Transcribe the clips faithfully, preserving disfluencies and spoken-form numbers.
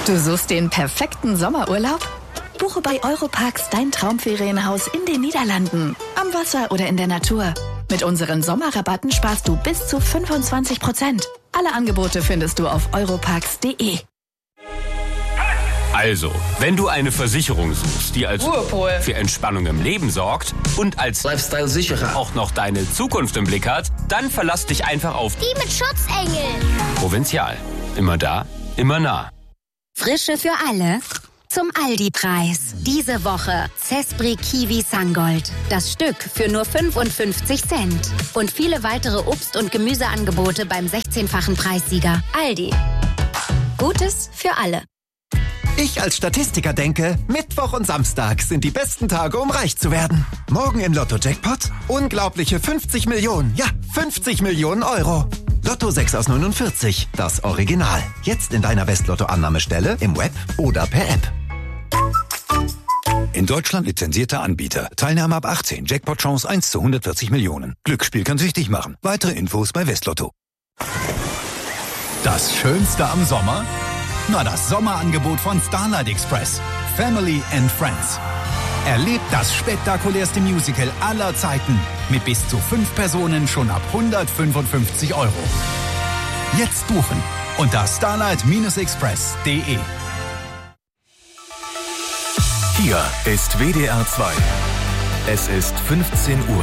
Du suchst den perfekten Sommerurlaub? Buche bei Europarks dein Traumferienhaus in den Niederlanden, am Wasser oder in der Natur. Mit unseren Sommerrabatten sparst du bis zu fünfundzwanzig Prozent. Alle Angebote findest du auf europarks punkt de. Also, wenn du eine Versicherung suchst, die als Ruhepol für Entspannung im Leben sorgt und als Lifestyle-Sicherer auch noch deine Zukunft im Blick hat, dann verlass dich einfach auf die mit Schutzengel. Provinzial. Immer da, immer nah. Frische für alle zum Aldi-Preis. Diese Woche Cespri Kiwi Sangold. Das Stück für nur fünfundfünfzig Cent. Und viele weitere Obst- und Gemüseangebote beim sechzehnfachen Preissieger. Aldi. Gutes für alle. Ich als Statistiker denke, Mittwoch und Samstag sind die besten Tage, um reich zu werden. Morgen im Lotto-Jackpot unglaubliche fünfzig Millionen, ja, fünfzig Millionen Euro. Lotto sechs aus neunundvierzig, das Original. Jetzt in deiner West-Lotto-Annahmestelle, im Web oder per App. In Deutschland lizenzierter Anbieter. Teilnahme ab achtzehn. Jackpot-Chance eins zu hundertvierzig Millionen. Glücksspiel kann süchtig machen. Weitere Infos bei Westlotto. Das Schönste am Sommer? Na, das Sommerangebot von Starlight Express. Family and Friends. Erlebt das spektakulärste Musical aller Zeiten. Mit bis zu fünf Personen schon ab hundertfünfundfünfzig Euro. Jetzt buchen unter starlight express punkt de. Hier ist W D R zwei. Es ist fünfzehn Uhr.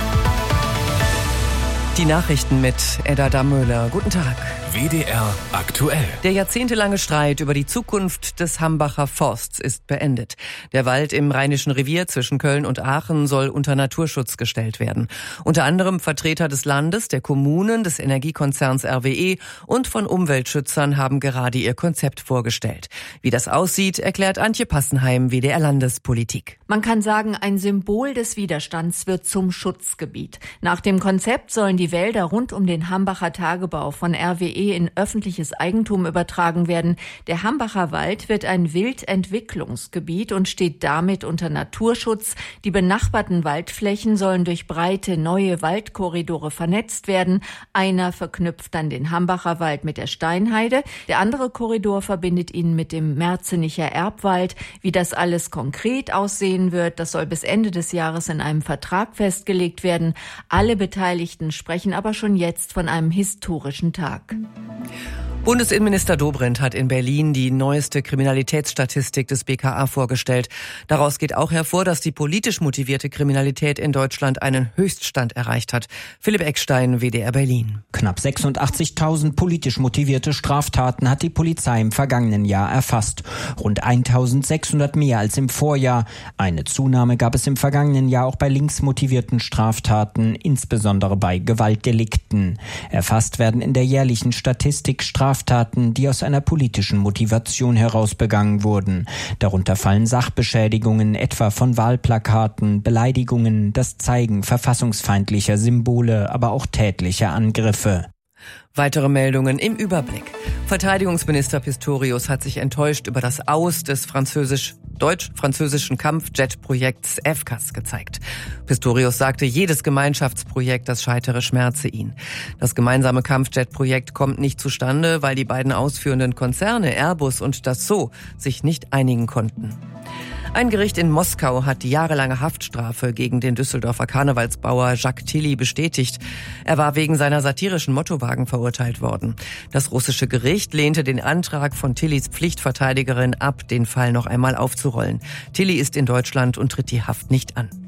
Die Nachrichten mit Edda Damöhler. Guten Tag. W D R aktuell. Der jahrzehntelange Streit über die Zukunft des Hambacher Forsts ist beendet. Der Wald im Rheinischen Revier zwischen Köln und Aachen soll unter Naturschutz gestellt werden. Unter anderem Vertreter des Landes, der Kommunen, des Energiekonzerns R W E und von Umweltschützern haben gerade ihr Konzept vorgestellt. Wie das aussieht, erklärt Antje Passenheim, W D R Landespolitik. Man kann sagen, ein Symbol des Widerstands wird zum Schutzgebiet. Nach dem Konzept sollen die Wälder rund um den Hambacher Tagebau von R W E in öffentliches Eigentum übertragen werden. Der Hambacher Wald wird ein Wildentwicklungsgebiet und steht damit unter Naturschutz. Die benachbarten Waldflächen sollen durch breite neue Waldkorridore vernetzt werden. Einer verknüpft dann den Hambacher Wald mit der Steinheide. Der andere Korridor verbindet ihn mit dem Merzenicher Erbwald. Wie das alles konkret aussehen wird, das soll bis Ende des Jahres in einem Vertrag festgelegt werden. Alle Beteiligten sprechen aber schon jetzt von einem historischen Tag. Bundesinnenminister Dobrindt hat in Berlin die neueste Kriminalitätsstatistik des B K A vorgestellt. Daraus geht auch hervor, dass die politisch motivierte Kriminalität in Deutschland einen Höchststand erreicht hat. Philipp Eckstein, W D R Berlin. Knapp sechsundachtzigtausend politisch motivierte Straftaten hat die Polizei im vergangenen Jahr erfasst. Rund eintausendsechshundert mehr als im Vorjahr. Eine Zunahme gab es im vergangenen Jahr auch bei linksmotivierten Straftaten, insbesondere bei Gewaltdelikten. Erfasst werden in der jährlichen Statistik Straftaten, die aus einer politischen Motivation heraus begangen wurden. Darunter fallen Sachbeschädigungen, etwa von Wahlplakaten, Beleidigungen, das Zeigen verfassungsfeindlicher Symbole, aber auch tätliche Angriffe. Weitere Meldungen im Überblick. Verteidigungsminister Pistorius hat sich enttäuscht über das Aus des französisch deutsch-französischen Kampfjet-Projekts F C A S gezeigt. Pistorius sagte, jedes Gemeinschaftsprojekt, das scheitere, schmerze ihn. Das gemeinsame Kampfjet-Projekt kommt nicht zustande, weil die beiden ausführenden Konzerne Airbus und Dassault sich nicht einigen konnten. Ein Gericht in Moskau hat die jahrelange Haftstrafe gegen den Düsseldorfer Karnevalsbauer Jacques Tilly bestätigt. Er war wegen seiner satirischen Mottowagen verurteilt worden. Das russische Gericht lehnte den Antrag von Tillys Pflichtverteidigerin ab, den Fall noch einmal aufzurollen. Tilly ist in Deutschland und tritt die Haft nicht an.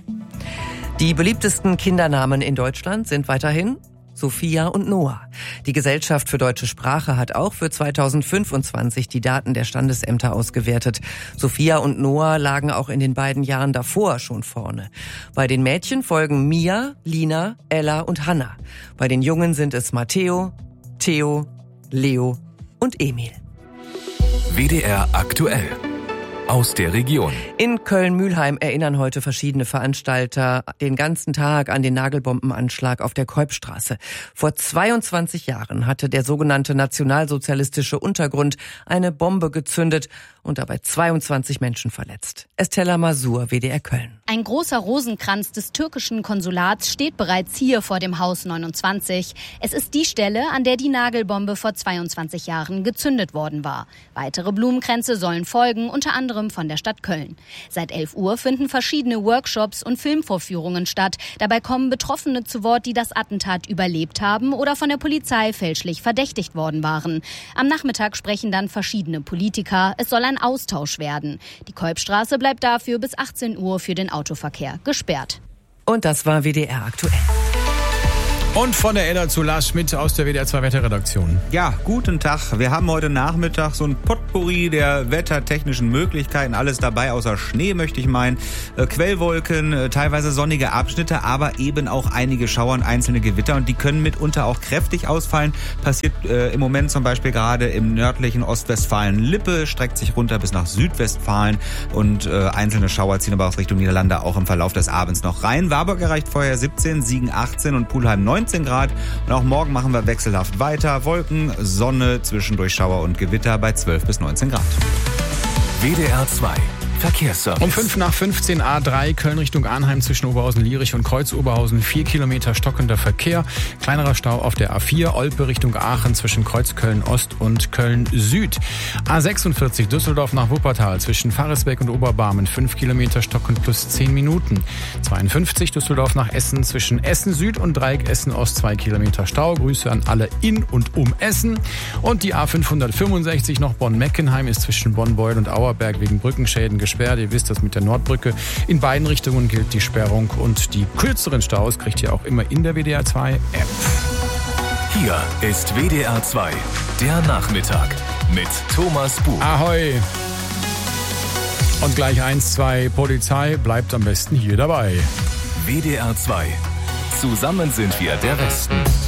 Die beliebtesten Kindernamen in Deutschland sind weiterhin Sophia und Noah. Die Gesellschaft für deutsche Sprache hat auch für zweitausendfünfundzwanzig die Daten der Standesämter ausgewertet. Sophia und Noah lagen auch in den beiden Jahren davor schon vorne. Bei den Mädchen folgen Mia, Lina, Ella und Hannah. Bei den Jungen sind es Matteo, Theo, Leo und Emil. W D R aktuell. Aus der Region. In Köln-Mülheim erinnern heute verschiedene Veranstalter den ganzen Tag an den Nagelbombenanschlag auf der Keupstraße. Vor zweiundzwanzig Jahren hatte der sogenannte nationalsozialistische Untergrund eine Bombe gezündet und dabei zweiundzwanzig Menschen verletzt. Estella Masur, W D R Köln. Ein großer Rosenkranz des türkischen Konsulats steht bereits hier vor dem Haus neunundzwanzig. Es ist die Stelle, an der die Nagelbombe vor zweiundzwanzig Jahren gezündet worden war. Weitere Blumenkränze sollen folgen, unter anderem von der Stadt Köln. Seit elf Uhr finden verschiedene Workshops und Filmvorführungen statt. Dabei kommen Betroffene zu Wort, die das Attentat überlebt haben oder von der Polizei fälschlich verdächtigt worden waren. Am Nachmittag sprechen dann verschiedene Politiker. Es soll ein Austausch werden. Die Kolbstraße bleibt dafür bis achtzehn Uhr für den Autoverkehr gesperrt. Und das war W D R aktuell. Und von der Edda zu Lars Schmidt aus der W D R zwei Wetterredaktion. Ja, guten Tag. Wir haben heute Nachmittag so ein Potpourri der wettertechnischen Möglichkeiten. Alles dabei, außer Schnee, möchte ich meinen. Äh, Quellwolken, äh, teilweise sonnige Abschnitte, aber eben auch einige Schauer und einzelne Gewitter. Und die können mitunter auch kräftig ausfallen. Passiert äh, im Moment zum Beispiel gerade im nördlichen Ostwestfalen-Lippe, streckt sich runter bis nach Südwestfalen. Und äh, einzelne Schauer ziehen aber aus Richtung Niederlande auch im Verlauf des Abends noch rein. Warburg erreicht vorher siebzehn, Siegen achtzehn und Pulheim neunzehn Grad. Und auch morgen machen wir wechselhaft weiter. Wolken, Sonne, zwischendurch Schauer und Gewitter bei zwölf bis neunzehn Grad. W D R zwei Verkehrsservice. Um fünf nach fünfzehn A drei Köln Richtung Arnheim zwischen Oberhausen-Lierich und Kreuz-Oberhausen. Vier Kilometer stockender Verkehr. Kleinerer Stau auf der A vier. Olpe Richtung Aachen zwischen Kreuz-Köln-Ost und Köln-Süd. A sechsundvierzig Düsseldorf nach Wuppertal zwischen Faresbeck und Oberbarmen. Fünf Kilometer stockend plus zehn Minuten. zweiundfünfzig Düsseldorf nach Essen zwischen Essen-Süd und Dreieck Essen-Ost. Zwei Kilometer Stau. Grüße an alle in und um Essen. Und die A fünfhundertfünfundsechzig noch Bonn-Meckenheim ist zwischen Bonn-Beuel und Auerberg wegen Brückenschäden gesperrt. Ihr wisst das mit der Nordbrücke. In beiden Richtungen gilt die Sperrung und die kürzeren Staus kriegt ihr auch immer in der W D R zwei App. Hier ist W D R zwei, der Nachmittag mit Thomas Buch. Ahoi! Und gleich eins, zwei, Polizei, bleibt am besten hier dabei. W D R zwei. Zusammen sind wir der Westen.